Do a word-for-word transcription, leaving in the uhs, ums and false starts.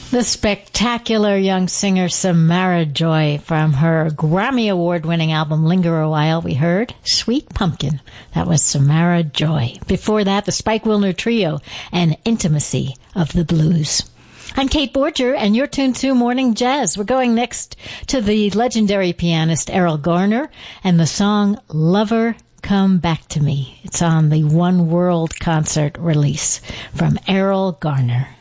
The spectacular young singer Samara Joy from her Grammy Award-winning album Linger a While. We heard Sweet Pumpkin. That was Samara Joy. Before that, the Spike Wilner Trio and Intimacy of the Blues. I'm Kate Borger, and you're tuned to Morning Jazz. We're going next to the legendary pianist Erroll Garner and the song Lover Come Back to Me. It's on the One World concert release from Erroll Garner.